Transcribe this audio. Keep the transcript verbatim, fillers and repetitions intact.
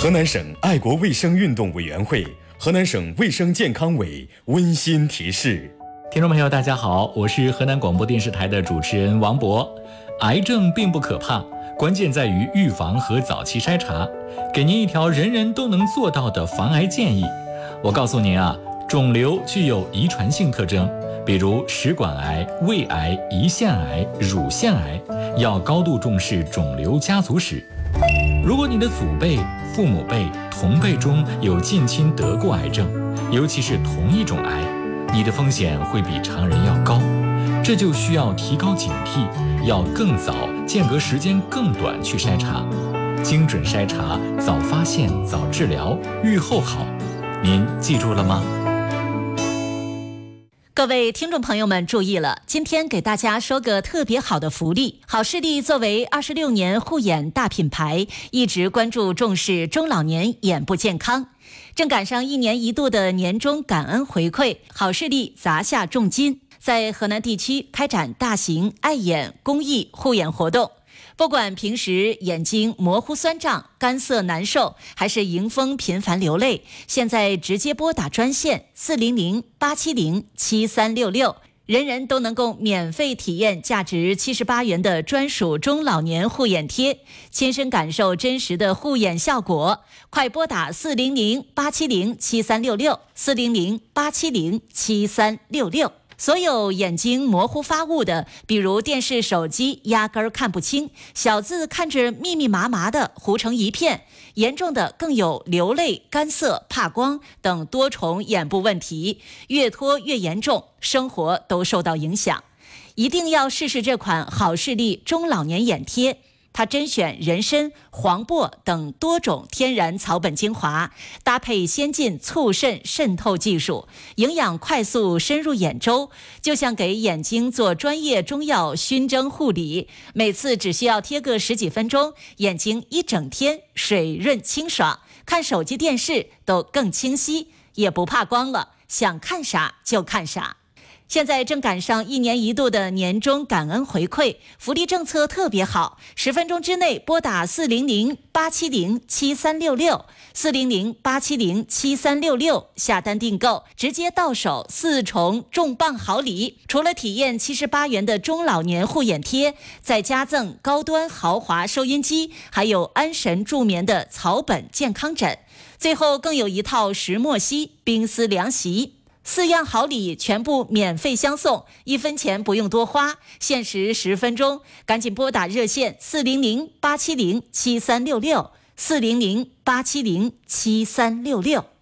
河南省爱国卫生运动委员会、河南省卫生健康委温馨提示： 听众朋友，大家好，我是河南广播电视台的主持人王博。癌症并不可怕，关键在于预防和早期筛查。给您一条人人都能做到的防癌建议。我告诉您啊，肿瘤具有遗传性特征，比如食管癌、胃癌、胰腺癌、乳腺癌，要高度重视肿瘤家族史。如果你的祖辈、父母辈、同辈中有近亲得过癌症，尤其是同一种癌，你的风险会比常人要高，这就需要提高警惕，要更早、间隔时间更短去筛查，精准筛查，早发现、早治疗，预后好。您记住了吗？ 各位听众朋友们注意了，今天给大家说个特别好的福利。好视力作为二十六年护眼大品牌，一直关注重视中老年眼部健康。正赶上一年一度的年终感恩回馈，好视力砸下重金，在河南地区开展大型爱眼公益护眼活动。不管平时眼睛模糊酸胀、干涩难受，还是迎风频繁流泪，现在直接拨打专线四零零八七零七三六六，人人都能够免费体验价值七十八元的专属中老年护眼贴，亲身感受真实的护眼效果。快拨打四零零八七零七三六六，四零零八七零七三六六。所有眼睛模糊发雾的，比如电视、手机压根儿看不清，小字看着密密麻麻的糊成一片，严重的更有流泪、干涩、怕光等多重眼部问题，越拖越严重，生活都受到影响。一定要试试这款好视力中老年眼贴。它甄选人参、黄柏等多种天然草本精华，搭配先进促渗渗透技术，营养快速深入眼周，就像给眼睛做专业中药熏蒸护理，每次只需要贴个十几分钟，眼睛一整天水润清爽，看手机电视都更清晰，也不怕光了，想看啥就看啥。现在正赶上一年一度的年终感恩回馈，福利政策特别好，十分钟之内拨打四零零八七零七三六六，四零零八七零七三六六下单订购，直接到手四重重磅好礼。除了体验七十八元的中老年护眼贴，再加赠高端豪华收音机，还有安神助眠的草本健康枕，最后更有一套石墨烯冰丝凉席。四样好礼全部免费相送，一分钱不用多花，限时十分钟，赶紧拨打热线四零零八七零七三六六，四零零八七零七三六六。